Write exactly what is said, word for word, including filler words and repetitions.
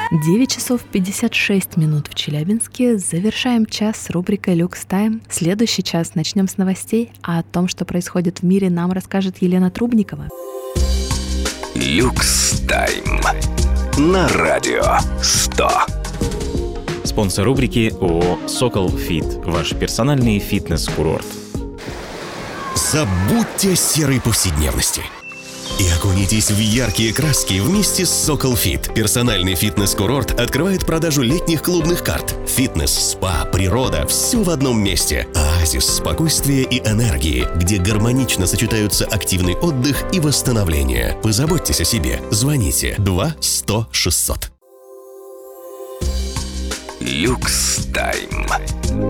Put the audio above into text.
девять часов пятьдесят шесть минут в Челябинске. Завершаем час с рубрикой «Люкс Тайм». Следующий час начнем с новостей, а о том, что происходит в мире, нам расскажет Елена Трубникова. «Люкс Тайм» на радио сто. Спонсор рубрики ООО «Сокол Фит». Ваш персональный фитнес-курорт. Забудьте о серой повседневности и окунитесь в яркие краски вместе с Сокол Фит. Персональный фитнес-курорт открывает продажу летних клубных карт. Фитнес, спа, природа – все в одном месте. Оазис спокойствия и энергии, где гармонично сочетаются активный отдых и восстановление. Позаботьтесь о себе. Звоните два сто шестьсот. «Люкс Тайм».